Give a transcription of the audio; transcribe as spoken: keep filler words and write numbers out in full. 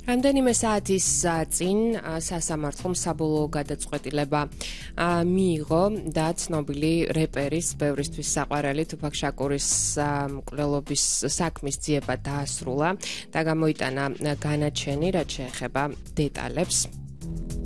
რამდენიმე საათის წინ სასამართლომ საბოლოო გადაწყვეტილება მიიღო და ცნობილი რეპერის, ბევრისთვის საყვარელი თუფაქ შაკურის მკვლელობის საქმის ძიება დაასრულა და გამოიტანა განაჩენი, რაც შეეხება დეტალებს.